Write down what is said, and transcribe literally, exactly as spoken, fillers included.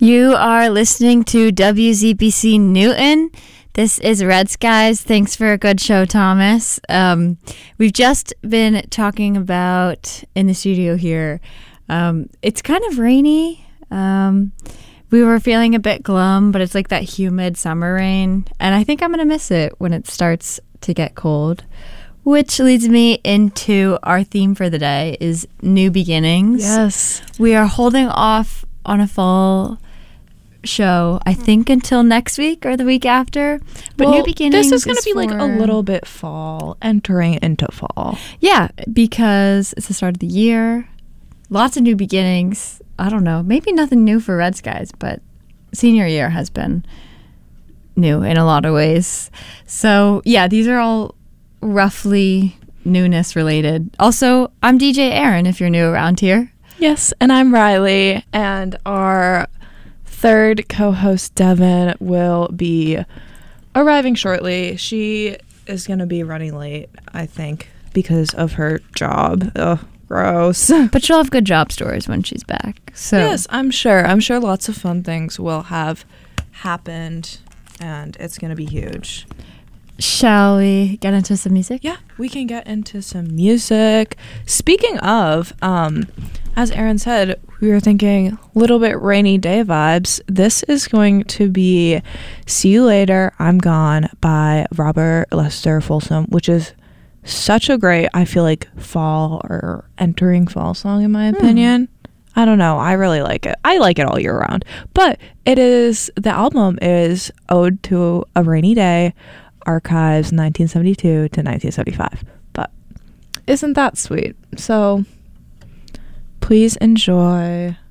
You are listening to W Z B C Newton. This is Red Skies. Thanks for a good show, Thomas. Um, we've just been talking about in the studio here. Um, it's kind of rainy. Um, we were feeling a bit glum, but it's like that humid summer rain. And I think I'm going to miss it when it starts to get cold. Which leads me into our theme for the day is new beginnings. Yes. We are holding off on a fall show, I think, until next week or the week after. But well, new beginnings. This is going to be for, like a little bit fall, entering into fall. Yeah, because it's the start of the year. Lots of new beginnings. I don't know. Maybe nothing new for Red Skies, but senior year has been new in a lot of ways. So, yeah, these are all roughly newness related. Also, I'm D J Aaron, if you're new around here. Yes, and I'm Riley, and our third co-host, Devin, will be arriving shortly. She is going to be running late, I think, because of her job. Ugh, gross. But she'll have good job stories when she's back. So yes, I'm sure. I'm sure lots of fun things will have happened, and it's going to be huge. Shall we get into some music? Yeah, we can get into some music. Speaking of, um, as Aaron said, we were thinking little bit rainy day vibes. This is going to be See You Later, I'm Gone by Robert Lester Folsom, which is such a great, I feel like, fall or entering fall song in my opinion. Hmm. I don't know. I really like it. I like it all year round. But it is, the album is Ode to a Rainy Day, Archives nineteen seventy-two to nineteen seventy-five. But isn't that sweet? So please enjoy.